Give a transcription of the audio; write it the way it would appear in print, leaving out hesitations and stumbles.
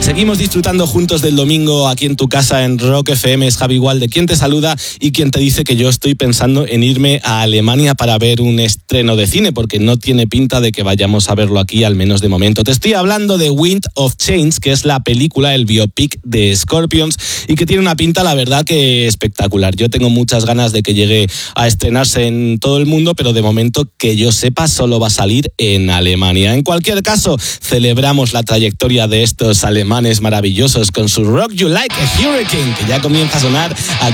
Seguimos disfrutando juntos del domingo aquí en tu casa en Rock FM. Es Javi Gualde quien te saluda y quien te dice que yo estoy pensando en irme a Alemania para ver un estreno de cine, porque no tiene pinta de que vayamos a verlo aquí, al menos de momento. Te estoy hablando de Wind of Change, que es la película, el biopic de Scorpions, y que tiene una pinta, la verdad, que espectacular. Yo tengo muchas ganas de que llegue a estrenarse en todo el mundo, pero de momento, que yo sepa, solo va a salir en Alemania. En cualquier caso, celebramos la trayectoria de estos alemanes maravillosos con su Rock You Like a Hurricane, que ya comienza a sonar aquí